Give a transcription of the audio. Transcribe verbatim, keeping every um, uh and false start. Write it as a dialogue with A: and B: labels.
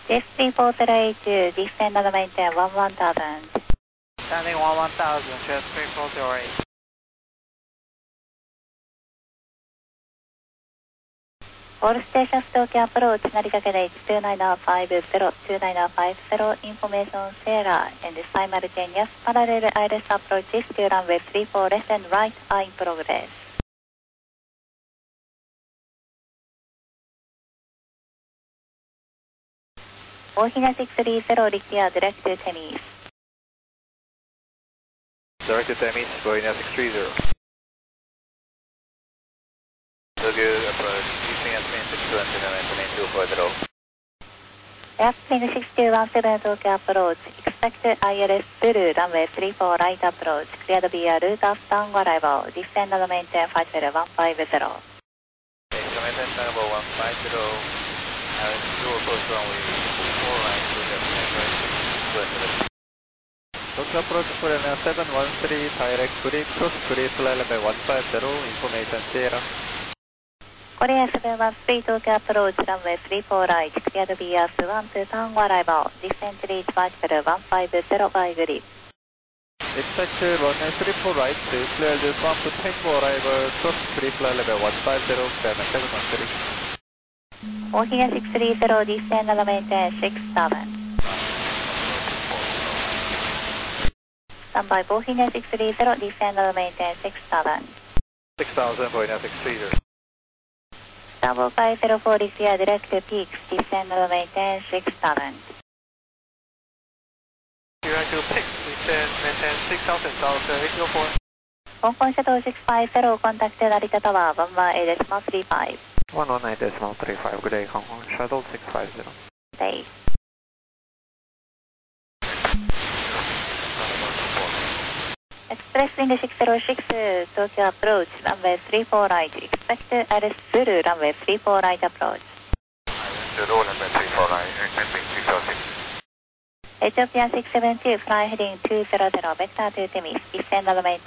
A: ジェイエススリーフォーゼロエイト、descend and maintain one one thousand.
B: Standing one one thousand, J S three four zero eight.
A: All stations Tokyo approach, Narita Gate two nine five zero, two nine five zero, information Sierra, and simultaneous parallel I L S approaches to runway three four left and right are in progress. Ohina six three zero, repair direct to Temis.
C: Direct to Temis, Ohina six three zero. Tokyo approach, using Airplane six two one seven, maintain two four zero.
A: Airplane six two one seven, Tokyo approach, expect I L S through runway three four right approach, cleared via route after arrival, descend and maintain five zero one five zero.
C: Maintain number one five zero, and zero approach runway four right to the center. Tokyo approach for seven one three, direct brief, cross brief, level one five zero, information Sierra.
A: Korea seven one three, Tokyo approach, runway three four right, cleared via one two turn arrival, descend reach five zero one five zero by grip.
C: Expect runway three four right, cleared one to tango arrival, cross brief, level one five zero, seven one three.
A: Ohina six three zero, descend and maintain six seven. Standby Ohina six three zero, descend and maintain six seven.
C: six thousand, Ohina six three zero.
A: Bravo five zero four, repair direct to peaks, descend and maintain six seven.
C: Direct to peaks, descend, maintain six thousand, south eight zero four.
A: Hong Kong Shuttle six five zero, contact Narita Tower one one eight decimal three five.
C: one one eight decimal three five, good day, Hong Kong Shuttle six five zero.
A: Day. Express Wind six zero six, Tokyo approach, runway three four right, expect I L S through runway three four right approach.
C: Zero, runway three four right, expecting six zero six.
A: Ethiopian six seven two, fly heading two zero zero, vector to Temis, descend and maintain